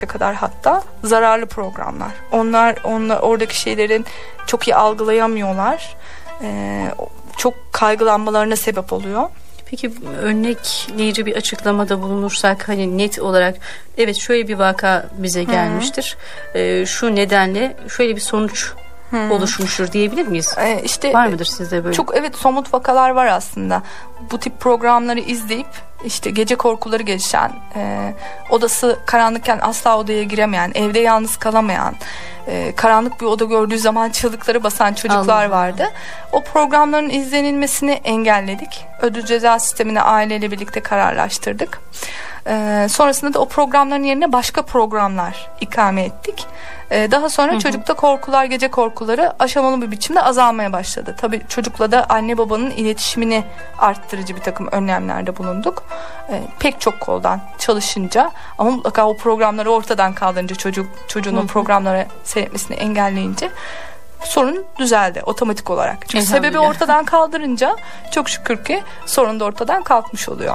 kadar hatta zararlı programlar. Onlar oradaki şeylerin çok iyi algılayamıyorlar. Çok kaygılanmalarına sebep oluyor. Peki örnekleyici bir açıklamada bulunursak, hani net olarak evet şöyle bir vaka bize gelmiştir. Şu nedenle şöyle bir sonuç oluşmuştur diyebilir miyiz? İşte var mıdır sizde böyle? Çok somut vakalar var aslında. Bu tip programları izleyip işte gece korkuları gelişen, odası karanlıkken asla odaya giremeyen, evde yalnız kalamayan, karanlık bir oda gördüğü zaman çığlıkları basan çocuklar vardı. O programların izlenilmesini engelledik. Ödül ceza sistemini aileyle birlikte kararlaştırdık. Sonrasında da o programların yerine başka programlar ikame ettik. Daha sonra çocukta korkular, gece korkuları aşamalı bir biçimde azalmaya başladı. Tabii çocukla da anne babanın iletişimini arttırıcı bir takım önlemlerde bulunduk. Pek çok koldan çalışınca ama mutlaka o programları ortadan kaldırınca çocuğun o programları seyretmesini engelleyince sorun düzeldi otomatik olarak. Çünkü sebebi ortadan kaldırınca çok şükür ki sorun da ortadan kalkmış oluyor.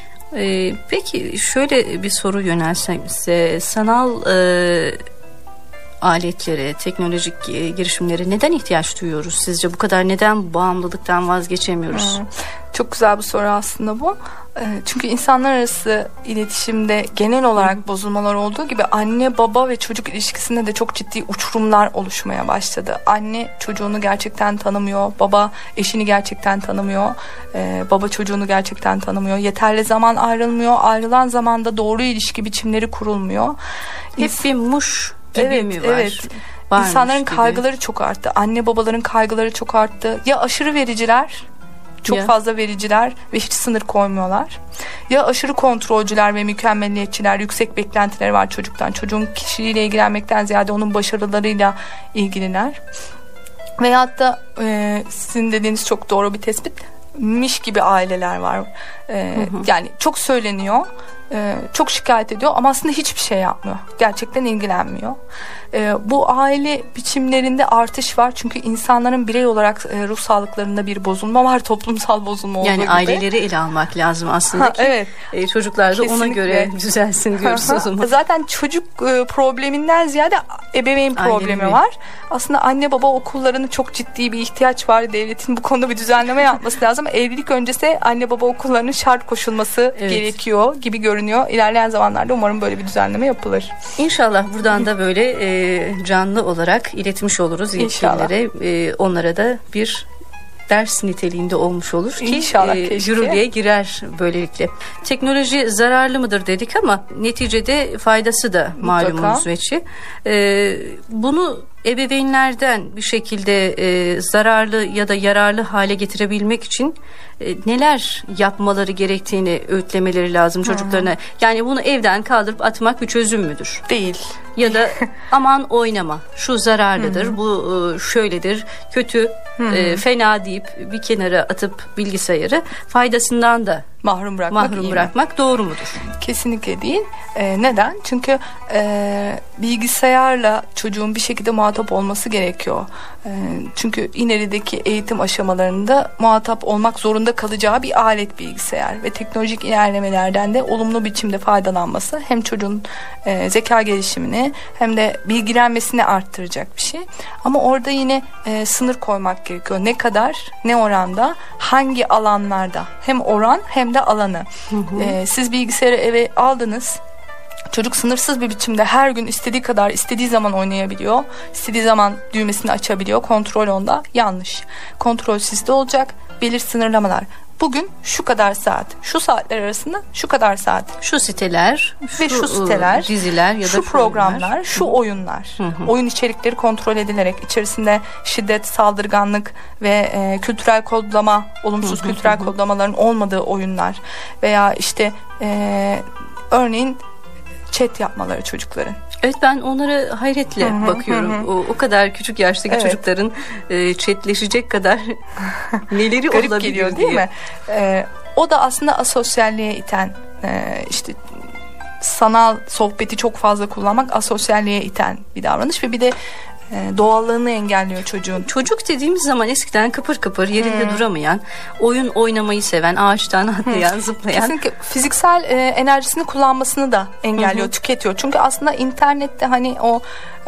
Peki şöyle bir soru yönelsem size, sanal aletlere, teknolojik girişimlere neden ihtiyaç duyuyoruz sizce? Bu kadar neden bağımlılıktan vazgeçemiyoruz? Çok güzel bir soru aslında bu. Çünkü insanlar arası iletişimde genel olarak bozulmalar olduğu gibi anne baba ve çocuk ilişkisinde de çok ciddi uçurumlar oluşmaya başladı. Anne çocuğunu gerçekten tanımıyor, baba eşini gerçekten tanımıyor, baba çocuğunu gerçekten tanımıyor. Yeterli zaman ayrılmıyor, ayrılan zamanda doğru ilişki biçimleri kurulmuyor. Hep bir muş gibi mi var? Evet. İnsanların kaygıları çok arttı. Anne babaların kaygıları çok arttı. Ya aşırı vericiler, çok fazla vericiler ve hiç sınır koymuyorlar. Ya aşırı kontrolcüler ve mükemmeliyetçiler, yüksek beklentileri var çocuktan. Çocuğun kişiliğiyle ilgilenmekten ziyade onun başarılarıyla ilgililer. Veyahut da sizin dediğiniz çok doğru bir tespit. Miş gibi aileler var. Yani çok söyleniyor. Çok şikayet ediyor ama aslında hiçbir şey yapmıyor. Gerçekten ilgilenmiyor. Bu aile biçimlerinde artış var. Çünkü insanların birey olarak ruh sağlıklarında bir bozulma var. Toplumsal bozulma olduğu gibi. Yani aileleri ele almak lazım aslında ki çocuklar da ona göre düzelsin diyoruz o zaman. Zaten çocuk probleminden ziyade ebeveyn problemi var. Aslında anne baba okullarını çok ciddi bir ihtiyaç var. Devletin bu konuda bir düzenleme yapması lazım. Evlilik öncesi anne baba okullarının şart koşulması gerekiyor gibi görünüyor. İlerleyen zamanlarda umarım böyle bir düzenleme yapılır. İnşallah buradan da böyle canlı olarak iletmiş oluruz yetkililere. Onlara da bir ders niteliğinde olmuş olur ki yürürlüğe girer böylelikle. Teknoloji zararlı mıdır dedik ama neticede faydası da malumunuz veçi. Bunu ebeveynlerden bir şekilde zararlı ya da yararlı hale getirebilmek için neler yapmaları gerektiğini öğütlemeleri lazım çocuklarına. Yani bunu evden kaldırıp atmak bir çözüm müdür? Değil. Ya da aman oynama, şu zararlıdır, bu şöyledir, kötü, fena deyip bir kenara atıp bilgisayarı faydasından da mahrum bırakmak doğru mudur? Kesinlikle değil. Neden? Çünkü bilgisayarla çocuğun bir şekilde muhatap olması gerekiyor. Çünkü ilerideki eğitim aşamalarında muhatap olmak zorunda kalacağı bir alet bilgisayar ve teknolojik ilerlemelerden de olumlu biçimde faydalanması hem çocuğun zeka gelişimini hem de bilgilenmesini arttıracak bir şey. Ama orada yine sınır koymak gerekiyor. Ne kadar, ne oranda, hangi alanlarda, hem oran hem de alanı. Siz bilgisayarı eve aldınız. Çocuk sınırsız bir biçimde her gün istediği kadar, istediği zaman oynayabiliyor. İstediği zaman düğmesini açabiliyor. Kontrol onda. Yanlış. Kontrol sizde olacak. Belir sınırlamalar. Bugün şu kadar saat, şu saatler arasında şu kadar saat. Şu siteler ve şu siteler, diziler ya da şu programlar, şu oyunlar. Oyun içerikleri kontrol edilerek içerisinde şiddet, saldırganlık ve kültürel kodlama, olumsuz kültürel kodlamaların olmadığı oyunlar veya işte örneğin chat yapmaları çocukların. Evet, ben onlara hayretle bakıyorum. O kadar küçük yaştaki çocukların chatleşecek kadar neleri garip olabiliyor geliyor değil mi? O da aslında asosyalliğe iten işte sanal sohbeti çok fazla kullanmak asosyalliğe iten bir davranış ve bir de doğallığını engelliyor çocuğun. Çocuk dediğimiz zaman eskiden kıpır kıpır yerinde duramayan, oyun oynamayı seven, ağaçtan atlayan, zıplayan. Kesinlikle fiziksel enerjisini kullanmasını da engelliyor, tüketiyor. Çünkü aslında internette hani o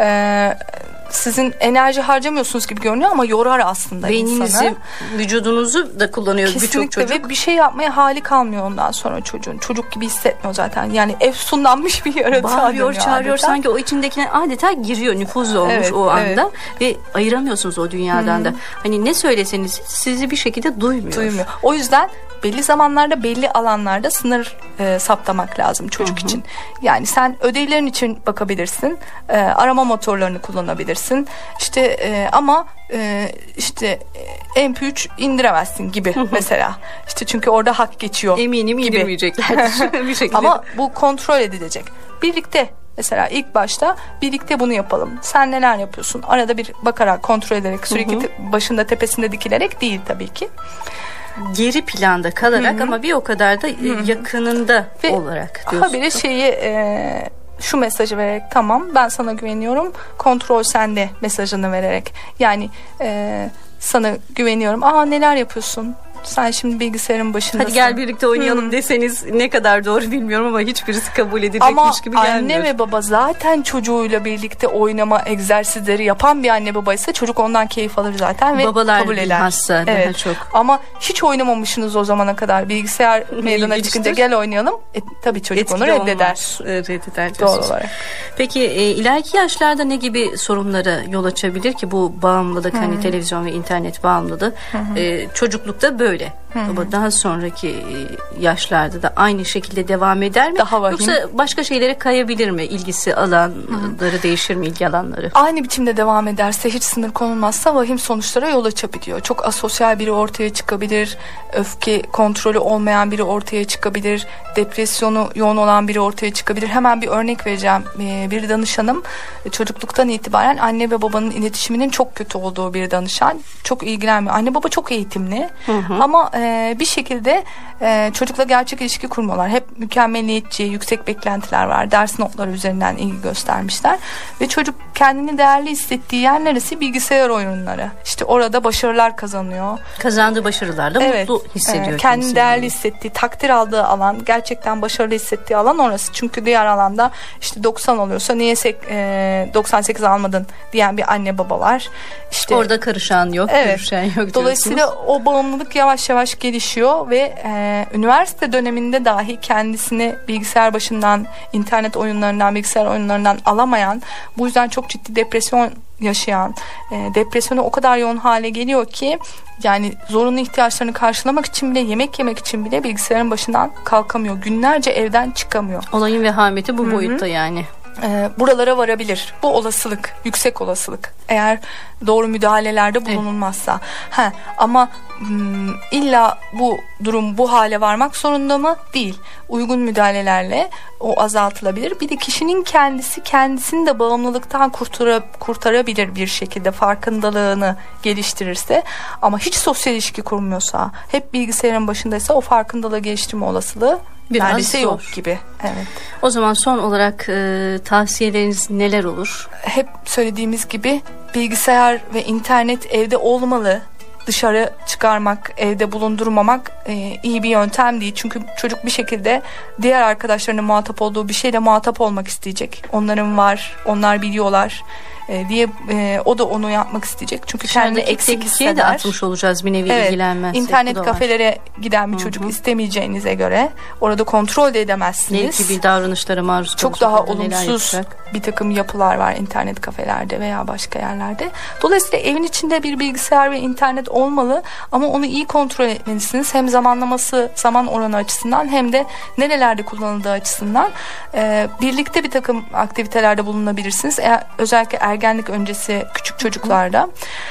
sizin enerji harcamıyorsunuz gibi görünüyor ama yorar aslında beyninizi, insanı. Vücudunuzu da kullanıyor birçok çocuk. Ve bir şey yapmaya hali kalmıyor ondan sonra çocuğun. Çocuk gibi hissetmiyor zaten. Yani efsunlanmış bir yaratığa bağırıyor, çağırıyor adeta. Sanki o içindekine adeta giriyor, nüfuz olmuş o anda ve ayıramıyorsunuz o dünyadan da. Hani ne söyleseniz sizi bir şekilde duymuyor. O yüzden belli zamanlarda, belli alanlarda sınır saptamak lazım çocuk için. Yani sen ödevlerin için bakabilirsin, arama motorlarını kullanabilirsin. İşte ama işte MP3 indiremezsin gibi mesela. İşte çünkü orada hak geçiyor. Eminim gibi. indirmeyeceklerdir bir şekilde. Ama bu kontrol edilecek. Birlikte mesela ilk başta birlikte bunu yapalım. Sen neler yapıyorsun? Arada bir bakarak, kontrol ederek, sürekli başında tepesinde dikilerek değil tabii ki. Geri planda kalarak ama bir o kadar da yakınında ve olarak diyorsun. Habire şeyi şu mesajı vererek, tamam ben sana güveniyorum, kontrol sende mesajını vererek. Yani sana güveniyorum. Neler yapıyorsun? Sen şimdi bilgisayarın başındasın. Hadi gel birlikte oynayalım deseniz ne kadar doğru bilmiyorum ama hiçbirisi kabul edilecekmiş gibi gelmiyor. Ama anne ve baba zaten çocuğuyla birlikte oynama egzersizleri yapan bir anne babaysa çocuk ondan keyif alır zaten ve babalar kabul eder. Babalar daha çok. Ama hiç oynamamışsınız o zamana kadar. Bilgisayar meydana çıkınca gel oynayalım. Tabii çocuk etkili onu reddeder. Reddeder doğal olarak. Peki ileriki yaşlarda ne gibi sorunlara yol açabilir ki bu bağımlılık, hani televizyon ve internet bağımlılığı? Çocuklukta böyle. Ama daha sonraki yaşlarda da aynı şekilde devam eder mi? Daha vahim. Yoksa başka şeylere kayabilir mi? İlgisi alanları değişir mi, ilgi alanları? Aynı biçimde devam ederse, hiç sınır konulmazsa vahim sonuçlara yol açabiliyor. Çok asosyal biri ortaya çıkabilir. Öfke kontrolü olmayan biri ortaya çıkabilir. Depresyonu yoğun olan biri ortaya çıkabilir. Hemen bir örnek vereceğim. Bir danışanım çocukluktan itibaren anne ve babanın iletişiminin çok kötü olduğu bir danışan. Çok ilgilenmiyor. Anne baba çok eğitimli. Ama bir şekilde çocukla gerçek ilişki kurmuyorlar. Hep mükemmeliyetçi, yüksek beklentiler var. Ders notları üzerinden ilgi göstermişler. Ve çocuk kendini değerli hissettiği yer neresi? Bilgisayar oyunları. İşte orada başarılar kazanıyor. Kazandığı başarılarda mutlu hissediyor. Kendini değerli hissettiği, takdir aldığı alan, gerçekten başarılı hissettiği alan orası. Çünkü diğer alanda işte 90 oluyorsa niye 98 almadın diyen bir anne baba var. İşte orada karışan yok, görüşen yok. Dolayısıyla o bağımlılık yavaş yavaş gelişiyor ve üniversite döneminde dahi kendisini bilgisayar başından, internet oyunlarından, bilgisayar oyunlarından alamayan, bu yüzden çok ciddi depresyon yaşayan, depresyonu o kadar yoğun hale geliyor ki yani zorunlu ihtiyaçlarını karşılamak için bile, yemek yemek için bile bilgisayarın başından kalkamıyor. Günlerce evden çıkamıyor. Olayın vehameti bu boyutta yani. Buralara varabilir. Bu olasılık, yüksek olasılık. Eğer doğru müdahalelerde bulunulmazsa. Ama illa bu durum bu hale varmak zorunda mı? Değil. Uygun müdahalelerle o azaltılabilir. Bir de kişinin kendisini de bağımlılıktan kurtarabilir bir şekilde, farkındalığını geliştirirse. Ama hiç sosyal ilişki kurmuyorsa, hep bilgisayarın başındaysa o farkındalığı geliştirme olasılığı neredeyse yok gibi. Evet. O zaman son olarak tavsiyeleriniz neler olur? Hep söylediğimiz gibi bilgisayar ve internet evde olmalı. Dışarı çıkarmak, evde bulundurmamak iyi bir yöntem değil. Çünkü çocuk bir şekilde diğer arkadaşlarının muhatap olduğu bir şeyle muhatap olmak isteyecek. Onların var, onlar biliyorlar diye o da onu yapmak isteyecek. Çünkü kendini eksik hisseder. de atmış olacağız bir nevi ilgilenmezsek. İnternet kafelere giden bir çocuk istemeyeceğinize göre orada kontrol de edemezsiniz. Ne gibi davranışlara maruz kalacak? Çok daha olumsuz bir takım yapılar var internet kafelerde veya başka yerlerde. Dolayısıyla evin içinde bir bilgisayar ve internet olmalı ama onu iyi kontrol etmelisiniz. Hem zamanlaması, zaman oranı açısından hem de nerelerde kullanıldığı açısından birlikte bir takım aktivitelerde bulunabilirsiniz. Özellikle ergenlik öncesi küçük çocuklarda.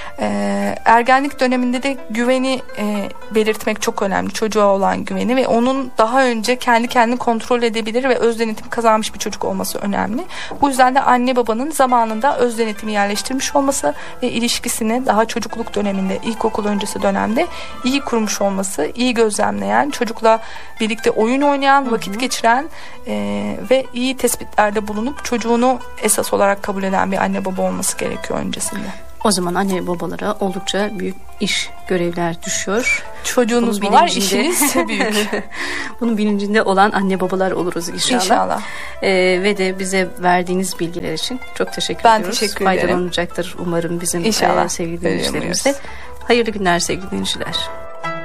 Ergenlik döneminde de güveni belirtmek çok önemli. Çocuğa olan güveni ve onun daha önce kendi kendini kontrol edebilir ve öz denetim kazanmış bir çocuk olması önemli. Bu yüzden de anne babanın zamanında öz denetimi yerleştirmiş olması ve ilişkisini daha çocukluk döneminde, ilkokul öncesi dönemde iyi kurmuş olması, iyi gözlemleyen, çocukla birlikte oyun oynayan, vakit geçiren ve iyi tespitlerde bulunup çocuğunu esas olarak kabul eden bir anne baba baba olması gerekiyor öncesinde. O zaman anne babalara oldukça büyük iş, görevler düşüyor. Çocuğunuz mu var, işiniz büyük. Bunun bilincinde olan anne babalar oluruz inşallah. İnşallah. Ve de bize verdiğiniz bilgiler için çok teşekkür ediyoruz. Ben teşekkür ederim. Faydalanacaktır umarım bizim İnşallah. sevgili dinleyicilerimiz de. Hayırlı günler sevgili dinleyiciler.